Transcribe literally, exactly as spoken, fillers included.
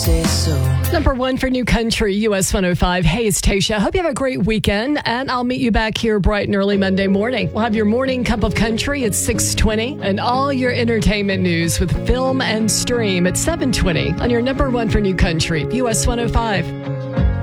say so. Number one for New Country, U S one oh five. Hey, it's Tasha. Hope you have a great weekend, and I'll meet you back here bright and early Monday morning. We'll have your morning cup of country at six twenty, and all your entertainment news with Film and Stream at seven twenty on your number one for New Country, U S one oh five.